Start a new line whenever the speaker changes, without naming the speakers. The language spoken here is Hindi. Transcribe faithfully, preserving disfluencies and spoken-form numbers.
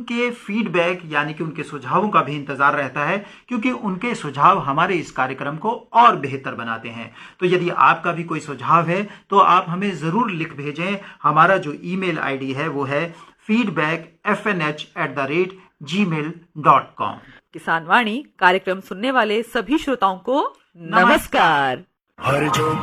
उनके फीडबैक यानी कि उनके सुझावों का भी इंतजार रहता है, क्योंकि उनके सुझाव हमारे इस कार्यक्रम को और बेहतर बनाते हैं। तो यदि आपका भी कोई सुझाव है तो आप हमें जरूर लिख भेजें। हमारा जो ईमेल आईडी है वो है feedback F N H at the rate ji mail dot com.
किसान वाणी कार्यक्रम सुनने वाले सभी श्रोताओं को नमस्कार।
हर जो